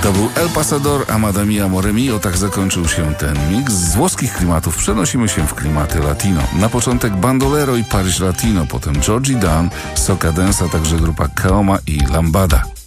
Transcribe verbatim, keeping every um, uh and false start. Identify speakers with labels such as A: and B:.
A: To był El Pasador, Amada Mia More Mio. Tak zakończył się ten miks. Z włoskich klimatów przenosimy się w klimaty latino. Na początek Bandolero i Paris Latino, potem Georgie Dan, Soca Dance, a także grupa Kaoma i Lambada.